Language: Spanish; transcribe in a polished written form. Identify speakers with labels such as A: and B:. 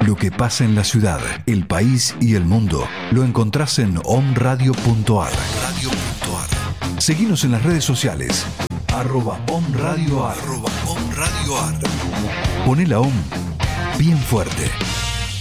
A: Lo que pasa en la ciudad, el país y el mundo lo encontrás en omradio.ar. Seguinos en las redes sociales @omradioar. Poné la OM bien fuerte.